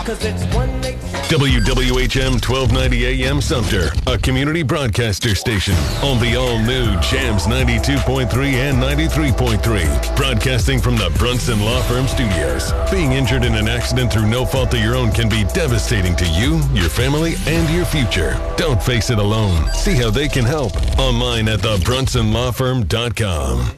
'cause it's 1-800. WWHM 1290 AM Sumter, a community broadcaster station on the all-new Jams 92.3 and 93.3. Broadcasting from the Brunson Law Firm Studios. Being injured in an accident through no fault of your own can be devastating to you, your family, and your future. Don't face it alone. See how they can help online at thebrunsonlawfirm.com.